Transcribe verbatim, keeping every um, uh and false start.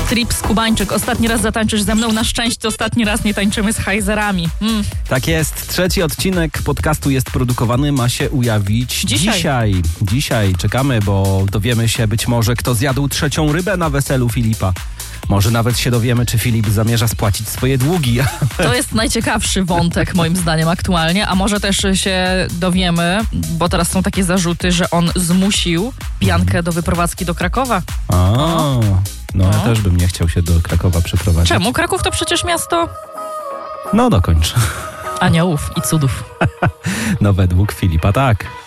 Trips Kubańczyk, ostatni raz zatańczysz ze mną, na szczęście ostatni raz nie tańczymy z hajzerami. Mm. Tak jest, trzeci odcinek podcastu jest produkowany, ma się ujawić dzisiaj. Dzisiaj, dzisiaj czekamy, bo dowiemy się być może, kto zjadł trzecią rybę na weselu Filipa. Może nawet się dowiemy, czy Filip zamierza spłacić swoje długi. To jest najciekawszy wątek moim zdaniem aktualnie, a może też się dowiemy, bo teraz są takie zarzuty, że on zmusił pijankę do wyprowadzki do Krakowa. A, no, no ja No. też bym nie chciał się do Krakowa przeprowadzić. Czemu? Kraków to przecież miasto No dokończ. aniołów i cudów. No według Filipa tak.